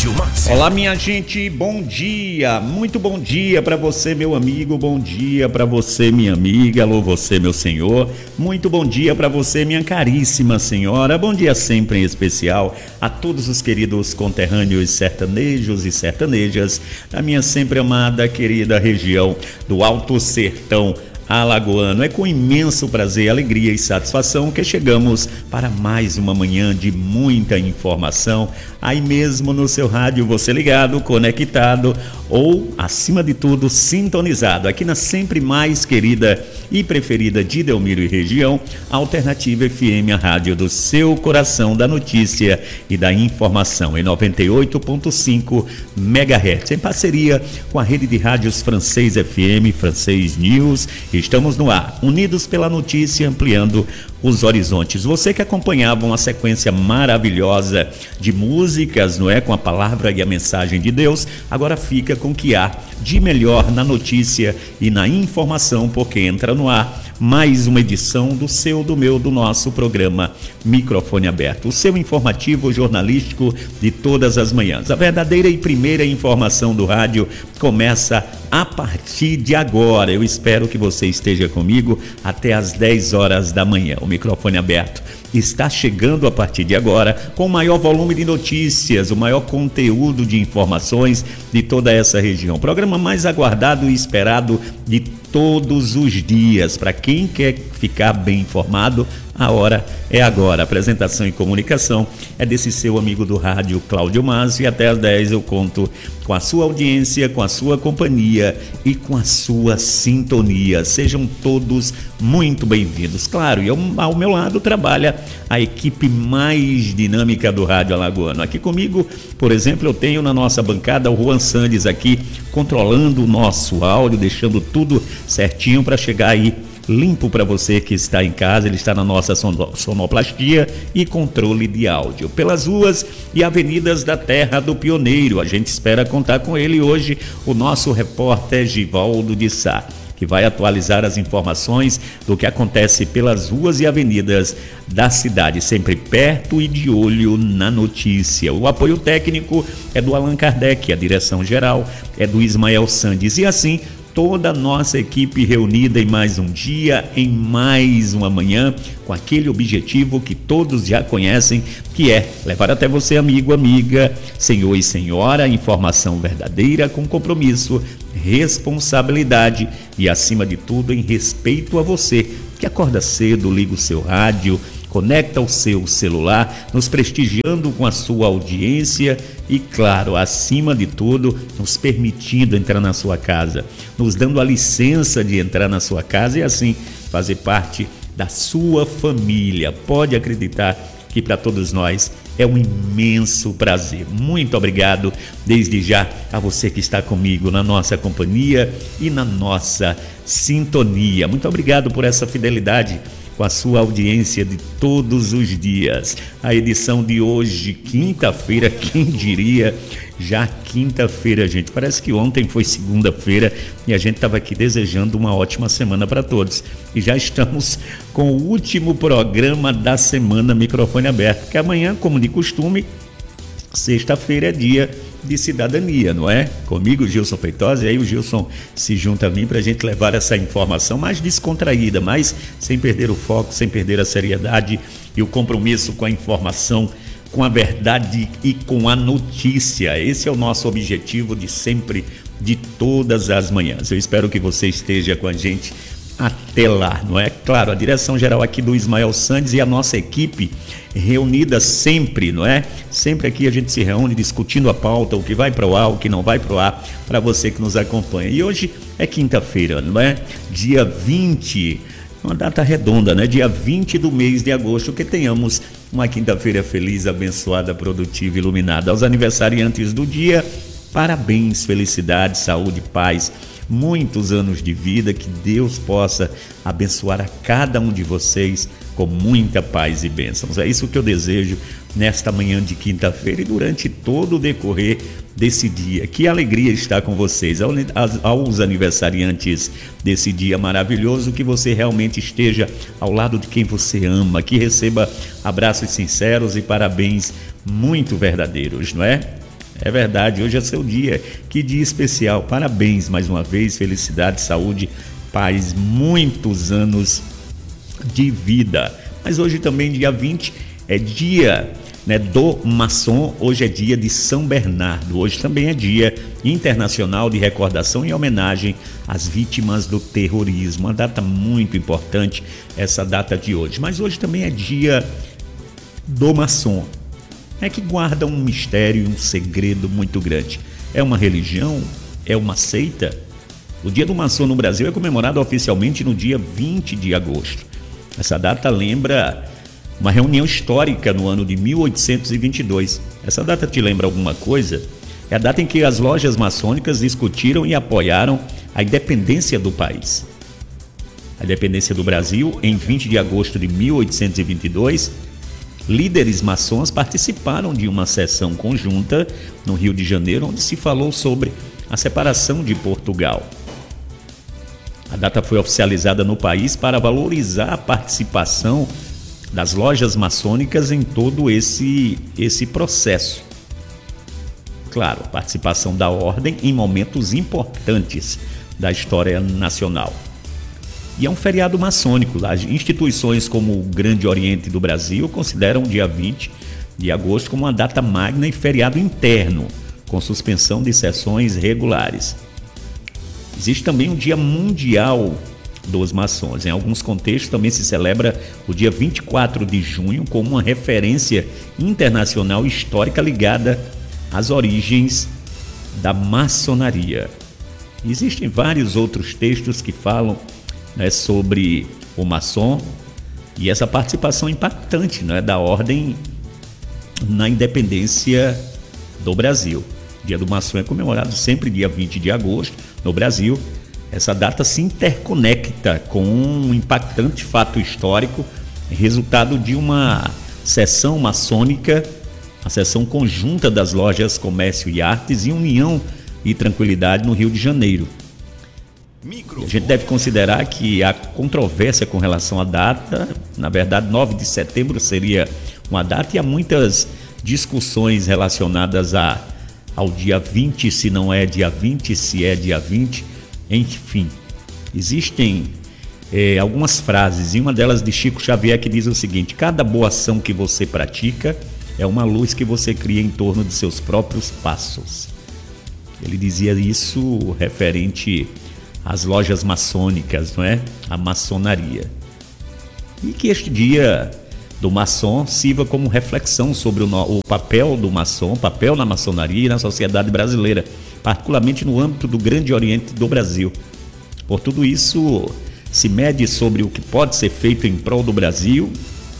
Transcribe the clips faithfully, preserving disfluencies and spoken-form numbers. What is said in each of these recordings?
Cláudio Márcio. Olá, minha gente, bom dia, muito bom dia para você, meu amigo, bom dia para você, minha amiga, alô você, meu senhor, muito bom dia para você, minha caríssima senhora, bom dia sempre em especial a todos os queridos conterrâneos sertanejos e sertanejas da minha sempre amada, querida região do Alto Sertão alagoano. É com imenso prazer, alegria e satisfação que chegamos para mais uma manhã de muita informação, aí mesmo no seu rádio, você ligado, conectado ou, acima de tudo, sintonizado aqui na sempre mais querida e preferida de Delmiro e região, Alternativa F M, a rádio do seu coração, da notícia e da informação, em noventa e oito ponto cinco megahertz, em parceria com a rede de rádios Francês F M, Francês News. Estamos no ar, unidos pela notícia, ampliando os horizontes. Você que acompanhava uma sequência maravilhosa de músicas, não é? Com a palavra e a mensagem de Deus, agora fica com o que há de melhor na notícia e na informação, porque entra no ar mais uma edição do seu, do meu, do nosso programa Microfone Aberto, o seu informativo jornalístico de todas as manhãs. A verdadeira e primeira informação do rádio começa a partir de agora. Eu espero que você esteja comigo até às dez horas da manhã. O Microfone Aberto está chegando a partir de agora com o maior volume de notícias, o maior conteúdo de informações de toda essa região. O programa mais aguardado e esperado de todos os dias. Para quem quer ficar bem informado, a hora é agora. A apresentação e comunicação é desse seu amigo do rádio, Cláudio Márcio, e até às dez eu conto com a sua audiência, com a sua companhia e com a sua sintonia. Sejam todos muito bem-vindos. Claro, e ao, ao meu lado trabalha a equipe mais dinâmica do rádio alagoano. Aqui comigo, por exemplo, eu tenho na nossa bancada o Juan Sandes aqui, controlando o nosso áudio, deixando tudo certinho para chegar aí limpo para você que está em casa. Ele está na nossa sonoplastia e controle de áudio. Pelas ruas e avenidas da Terra do Pioneiro, a gente espera contar com ele hoje, o nosso repórter Givaldo de Sá, que vai atualizar as informações do que acontece pelas ruas e avenidas da cidade, sempre perto e de olho na notícia. O apoio técnico é do Allan Kardec, a direção geral é do Ismael Sandes, e assim toda a nossa equipe reunida em mais um dia, em mais uma manhã, com aquele objetivo que todos já conhecem, que é levar até você, amigo, amiga, senhor e senhora, informação verdadeira com compromisso, responsabilidade e, acima de tudo, em respeito a você, que acorda cedo, liga o seu rádio, conecta o seu celular, nos prestigiando com a sua audiência e, claro, acima de tudo, nos permitindo entrar na sua casa, nos dando a licença de entrar na sua casa e assim fazer parte da sua família. Pode acreditar que para todos nós é um imenso prazer. Muito obrigado desde já a você que está comigo na nossa companhia e na nossa sintonia. Muito obrigado por essa fidelidade com a sua audiência de todos os dias. A edição de hoje, quinta-feira, quem diria, já quinta-feira, gente. Parece que ontem foi segunda-feira e a gente estava aqui desejando uma ótima semana para todos. E já estamos com o último programa da semana Microfone Aberto, que amanhã, como de costume, sexta-feira é dia de cidadania, não é? Comigo, Gilson Feitosa, e aí o Gilson se junta a mim para a gente levar essa informação mais descontraída, mas sem perder o foco, sem perder a seriedade e o compromisso com a informação, com a verdade e com a notícia. Esse é o nosso objetivo de sempre, de todas as manhãs. Eu espero que você esteja com a gente até lá, não é? Claro, a direção geral aqui do Ismael Sandes e a nossa equipe reunida sempre, não é? Sempre aqui a gente se reúne discutindo a pauta, o que vai para o ar, o que não vai para o ar, para você que nos acompanha. E hoje é quinta-feira, não é? Dia vinte, uma data redonda, né? Dia vinte do mês de agosto, que tenhamos uma quinta-feira feliz, abençoada, produtiva, iluminada. Aos aniversariantes do dia, parabéns, felicidade, saúde, paz, muitos anos de vida, que Deus possa abençoar a cada um de vocês com muita paz e bênçãos. É isso que eu desejo nesta manhã de quinta-feira e durante todo o decorrer desse dia. Que alegria estar com vocês. Aos aniversariantes desse dia maravilhoso, que você realmente esteja ao lado de quem você ama, que receba abraços sinceros e parabéns muito verdadeiros, não é? É verdade, hoje é seu dia. Que dia especial. Parabéns mais uma vez, felicidade, saúde, paz, muitos anos de vida. Mas hoje também, dia vinte, é dia, né, do maçom. Hoje é dia de São Bernardo. Hoje também é dia internacional de recordação e homenagem às vítimas do terrorismo. Uma data muito importante, essa data de hoje. Mas hoje também é dia do maçom. É que guarda um mistério e um segredo muito grande. É uma religião? É uma seita? O dia do maçom no Brasil é comemorado oficialmente no dia vinte de agosto. Essa data lembra uma reunião histórica no ano de mil oitocentos e vinte e dois. Essa data te lembra alguma coisa? É a data em que as lojas maçônicas discutiram e apoiaram a independência do país. A independência do Brasil, em vinte de agosto de mil oitocentos e vinte e dois, líderes maçons participaram de uma sessão conjunta no Rio de Janeiro, onde se falou sobre a separação de Portugal. A data foi oficializada no país para valorizar a participação das lojas maçônicas em todo esse, esse processo. Claro, participação da ordem em momentos importantes da história nacional. E é um feriado maçônico. As instituições como o Grande Oriente do Brasil consideram o dia vinte de agosto como uma data magna e feriado interno, com suspensão de sessões regulares. Existe também o Dia Mundial dos Maçons. Em alguns contextos também se celebra o dia vinte e quatro de junho como uma referência internacional histórica ligada às origens da maçonaria. Existem vários outros textos que falam, né, sobre o maçom e essa participação impactante, né, da ordem na independência do Brasil. O Dia do Maçom é comemorado sempre dia vinte de agosto no Brasil. Essa data se interconecta com um impactante fato histórico, resultado de uma sessão maçônica, a sessão conjunta das lojas Comércio e Artes e União e Tranquilidade no Rio de Janeiro. A gente deve considerar que a controvérsia com relação à data, na verdade nove de setembro seria uma data, e há muitas discussões relacionadas a, ao dia vinte, se não é dia vinte, se é dia vinte, enfim. Existem é, algumas frases, e uma delas de Chico Xavier, que diz o seguinte: cada boa ação que você pratica é uma luz que você cria em torno de seus próprios passos. Ele dizia isso referente às lojas maçônicas, não é? A maçonaria. E que este dia do maçom sirva como reflexão sobre o, no, o papel do maçom, o papel na maçonaria e na sociedade brasileira, particularmente no âmbito do Grande Oriente do Brasil. Por tudo isso, se mede sobre o que pode ser feito em prol do Brasil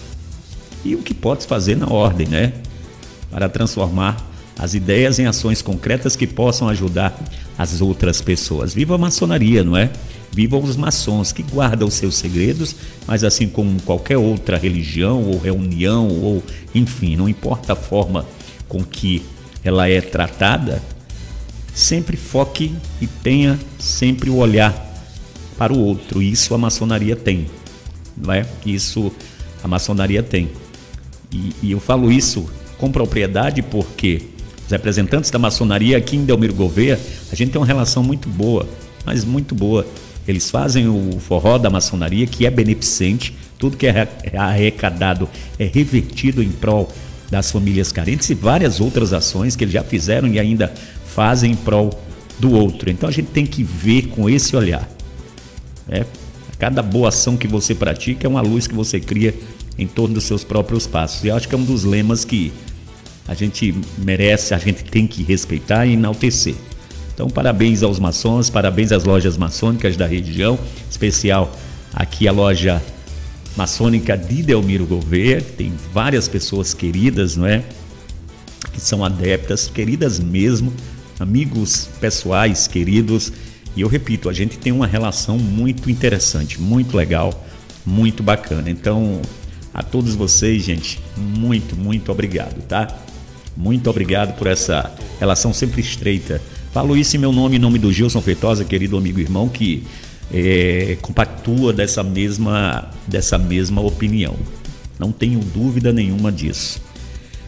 e o que pode fazer na ordem, né? Para transformar as ideias em ações concretas que possam ajudar as outras pessoas. Viva a maçonaria, não é? Vivam os maçons que guardam os seus segredos, mas assim como qualquer outra religião ou reunião, ou enfim, não importa a forma com que ela é tratada, sempre foque e tenha sempre o olhar para o outro. Isso a maçonaria tem, não é? Isso a maçonaria tem. E, e eu falo isso com propriedade porque os representantes da maçonaria aqui em Delmiro Gouveia, a gente tem uma relação muito boa, mas muito boa. Eles fazem o forró da maçonaria, que é beneficente, tudo que é arrecadado é revertido em prol das famílias carentes, e várias outras ações que eles já fizeram e ainda fazem em prol do outro. Então a gente tem que ver com esse olhar. É, cada boa ação que você pratica é uma luz que você cria em torno dos seus próprios passos. E eu acho que é um dos lemas que a gente merece, a gente tem que respeitar e enaltecer. Então, parabéns aos maçons, parabéns às lojas maçônicas da região, especial aqui a loja maçônica de Delmiro Gouveia. Tem várias pessoas queridas, não é? Que são adeptas, queridas mesmo, amigos pessoais queridos. E eu repito, a gente tem uma relação muito interessante, muito legal, muito bacana. Então, a todos vocês, gente, muito, muito obrigado, tá? Muito obrigado por essa relação sempre estreita. Falo isso em meu nome, em nome do Gilson Feitosa, querido amigo e irmão, que é, compactua dessa mesma, dessa mesma opinião. Não tenho dúvida nenhuma disso.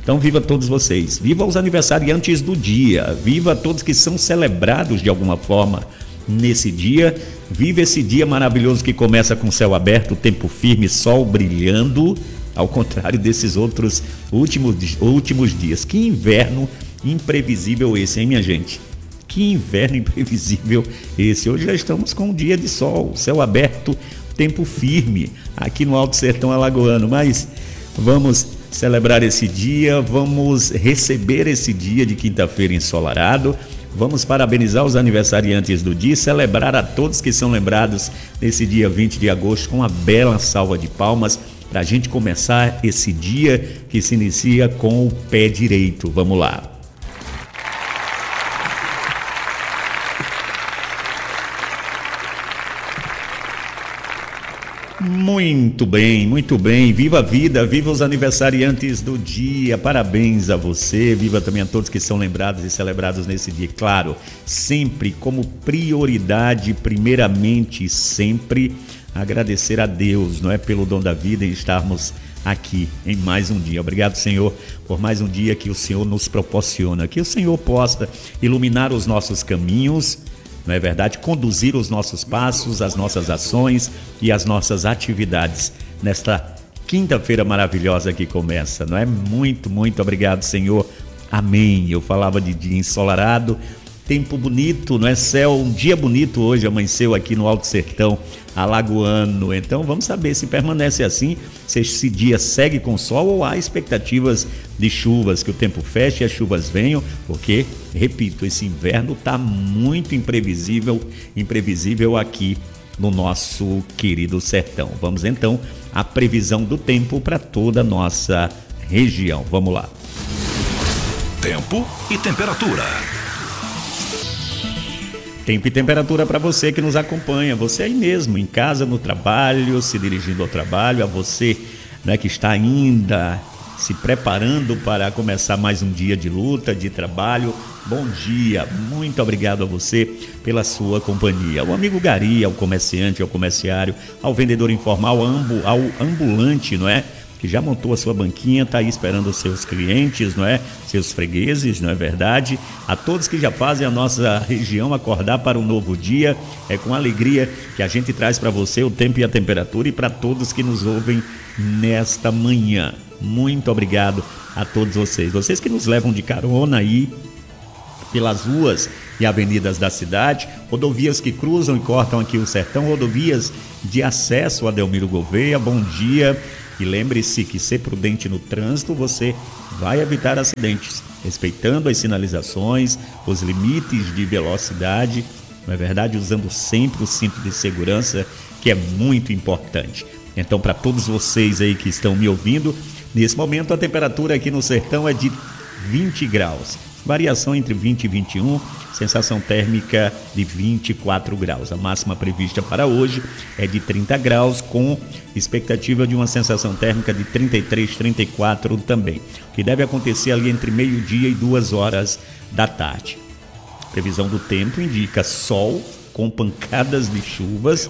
Então viva todos vocês, viva os aniversariantes do dia, viva todos que são celebrados de alguma forma nesse dia, viva esse dia maravilhoso que começa com céu aberto, tempo firme, sol brilhando, ao contrário desses outros últimos, últimos dias. Que inverno imprevisível esse, hein, minha gente? Que inverno imprevisível esse. Hoje já estamos com um dia de sol, céu aberto, tempo firme aqui no Alto Sertão Alagoano, mas vamos celebrar esse dia, vamos receber esse dia de quinta-feira ensolarado, vamos parabenizar os aniversariantes do dia e celebrar a todos que são lembrados nesse dia vinte de agosto com uma bela salva de palmas para a gente começar esse dia que se inicia com o pé direito. Vamos lá. Muito bem, muito bem. Viva a vida, viva os aniversariantes do dia. Parabéns a você, viva também a todos que são lembrados e celebrados nesse dia. Claro, sempre como prioridade, primeiramente, sempre agradecer a Deus, não é, pelo dom da vida e estarmos aqui em mais um dia. Obrigado, Senhor, por mais um dia que o Senhor nos proporciona. Que o Senhor possa iluminar os nossos caminhos, não é verdade? Conduzir os nossos passos, as nossas ações e as nossas atividades nesta quinta-feira maravilhosa que começa, não é? Muito, muito obrigado, Senhor. Amém. Eu falava de dia ensolarado, tempo bonito, não é? Céu, um dia bonito hoje amanheceu aqui no Alto Sertão Alagoano. Então vamos saber se permanece assim, se esse dia segue com sol ou há expectativas de chuvas, que o tempo feche e as chuvas venham, porque, repito, esse inverno está muito imprevisível, imprevisível aqui no nosso querido sertão. Vamos então à previsão do tempo para toda a nossa região. Vamos lá. Tempo e temperatura. Tempo e temperatura para você que nos acompanha, você aí mesmo, em casa, no trabalho, se dirigindo ao trabalho, a você, né, que está ainda se preparando para começar mais um dia de luta, de trabalho. Bom dia, muito obrigado a você pela sua companhia. Ao amigo Gari, ao comerciante, ao comerciário, ao vendedor informal, ao ambulante, não é? Que já montou a sua banquinha, está aí esperando os seus clientes, não é? Seus fregueses, não é verdade? A todos que já fazem a nossa região acordar para um novo dia, é com alegria que a gente traz para você o tempo e a temperatura, e para todos que nos ouvem nesta manhã. Muito obrigado a todos vocês. Vocês que nos levam de carona aí pelas ruas e avenidas da cidade, rodovias que cruzam e cortam aqui o sertão, rodovias de acesso a Delmiro Gouveia. Bom dia. E lembre-se que ser prudente no trânsito, você vai evitar acidentes, respeitando as sinalizações, os limites de velocidade, não é verdade? Usando sempre o cinto de segurança, que é muito importante. Então, para todos vocês aí que estão me ouvindo, nesse momento a temperatura aqui no sertão é de vinte graus. Variação entre vinte e vinte e um, sensação térmica de vinte e quatro graus. A máxima prevista para hoje é de trinta graus, com expectativa de uma sensação térmica de trinta e três, trinta e quatro também, que deve acontecer ali entre meio-dia e duas horas da tarde. Previsão do tempo indica sol com pancadas de chuvas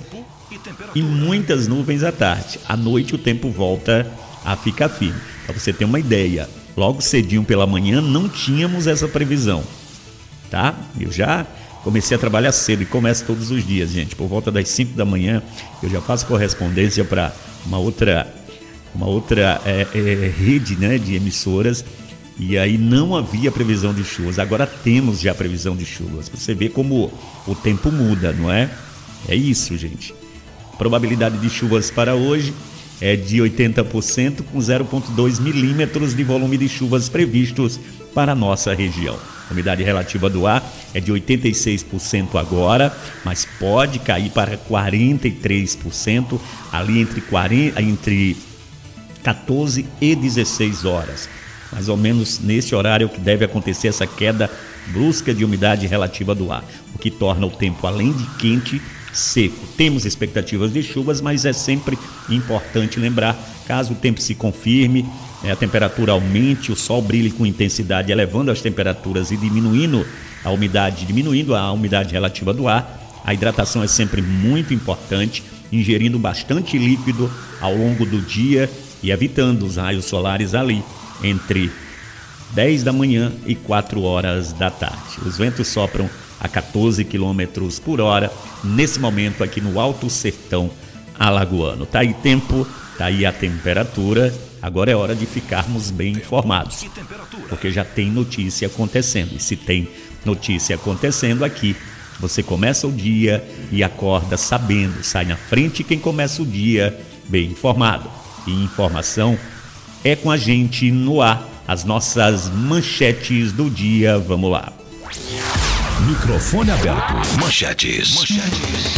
e muitas nuvens à tarde. À noite o tempo volta a ficar firme. Para você ter uma ideia, logo cedinho pela manhã não tínhamos essa previsão, tá? Eu já comecei a trabalhar cedo e começo todos os dias, gente. Por volta das cinco da manhã eu já faço correspondência para uma outra, uma outra é, é, rede, né, de emissoras, e aí não havia previsão de chuvas. Agora temos já previsão de chuvas. Você vê como o tempo muda, não é? É isso, gente. Probabilidade de chuvas para hoje é de oitenta por cento, com zero vírgula dois milímetros de volume de chuvas previstos para a nossa região. A umidade relativa do ar é de oitenta e seis por cento agora, mas pode cair para quarenta e três por cento ali entre, quarenta, entre quatorze e dezesseis horas. Mais ou menos nesse horário que deve acontecer essa queda brusca de umidade relativa do ar, o que torna o tempo, além de quente, seco. Temos expectativas de chuvas, mas é sempre importante lembrar, caso o tempo se confirme, a temperatura aumente, o sol brilhe com intensidade, elevando as temperaturas e diminuindo a umidade, diminuindo a umidade relativa do ar, a hidratação é sempre muito importante, ingerindo bastante líquido ao longo do dia e evitando os raios solares ali entre dez da manhã e quatro horas da tarde. Os ventos sopram a quatorze quilômetros por hora, nesse momento aqui no Alto Sertão Alagoano. Tá aí tempo, tá aí a temperatura, agora é hora de ficarmos bem informados, porque já tem notícia acontecendo, e se tem notícia acontecendo aqui, você começa o dia e acorda sabendo, sai na frente quem começa o dia bem informado. E informação é com a gente no ar, as nossas manchetes do dia, vamos lá. Microfone aberto. Manchetes. Manchetes.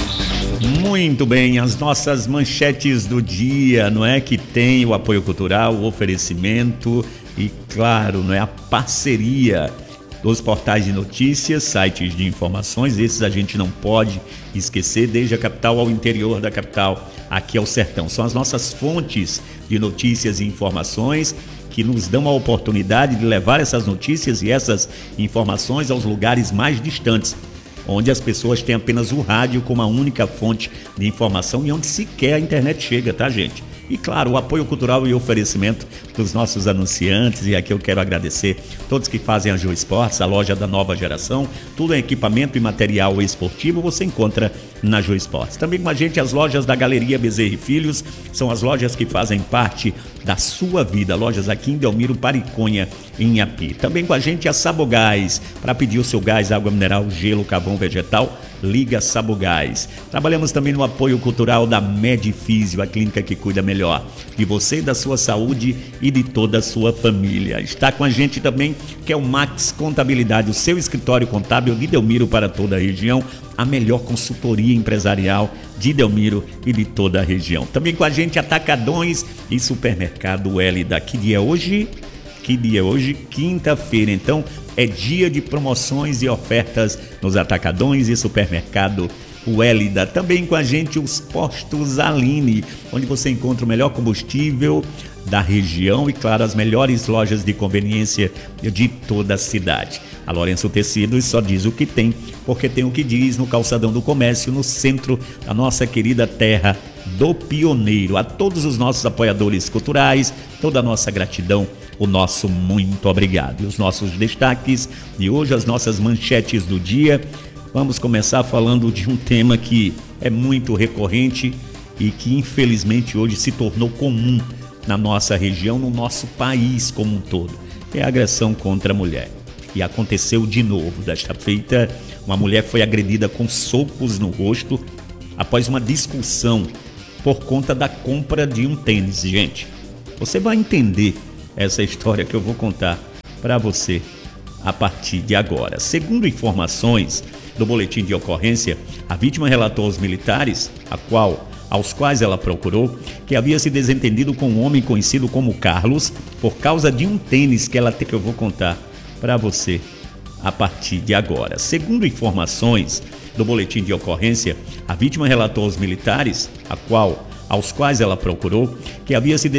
Muito bem, as nossas manchetes do dia, não é? Que tem o apoio cultural, o oferecimento e, claro, não é? A parceria dos portais de notícias, sites de informações, esses a gente não pode esquecer, desde a capital ao interior da capital, aqui ao sertão. São as nossas fontes de notícias e informações que nos dão a oportunidade de levar essas notícias e essas informações aos lugares mais distantes, onde as pessoas têm apenas o rádio como a única fonte de informação e onde sequer a internet chega, tá, gente? E claro, o apoio cultural e oferecimento dos nossos anunciantes, e aqui eu quero agradecer todos que fazem a Jô Esportes, a loja da nova geração, tudo em equipamento e material esportivo você encontra na Jô Esportes. Também com a gente as lojas da Galeria Bezerra e Filhos, são as lojas que fazem parte da sua vida, lojas aqui em Delmiro, Pariconha, em Iapi. Também com a gente a Sabogás, para pedir o seu gás, água mineral, gelo, carvão vegetal, liga Sabogás. Trabalhamos também no apoio cultural da Medifísio, a clínica que cuida melhor de você, da sua saúde e de toda a sua família. Está com a gente também, que é o Max Contabilidade, o seu escritório contábil de Delmiro para toda a região, a melhor consultoria empresarial de Delmiro e de toda a região. Também com a gente Atacadões e Supermercado Hélida. Que dia é hoje? Que dia é hoje? Quinta-feira, então é dia de promoções e ofertas nos Atacadões e Supermercado Hélida. Também com a gente os Postos Aline, onde você encontra o melhor combustível da região e, claro, as melhores lojas de conveniência de toda a cidade. A Lourenço Tecidos só diz o que tem, porque tem o que diz no Calçadão do Comércio, no centro da nossa querida terra do Pioneiro. A todos os nossos apoiadores culturais, toda a nossa gratidão, o nosso muito obrigado. E os nossos destaques de hoje, as nossas manchetes do dia. Vamos começar falando de um tema que é muito recorrente e que infelizmente hoje se tornou comum na nossa região, no nosso país como um todo. É a agressão contra a mulher. E aconteceu de novo. Desta feita, uma mulher foi agredida com socos no rosto após uma discussão por conta da compra de um tênis. Gente, você vai entender essa história que eu vou contar para você a partir de agora. Segundo informações do boletim de ocorrência, a vítima relatou aos militares, a qual, aos quais ela procurou, que havia se desentendido com um homem conhecido como Carlos por causa de um tênis que ela tem, que eu vou contar para você a partir de agora. Segundo informações do boletim de ocorrência, a vítima relatou aos militares, a qual, aos quais ela procurou, que havia se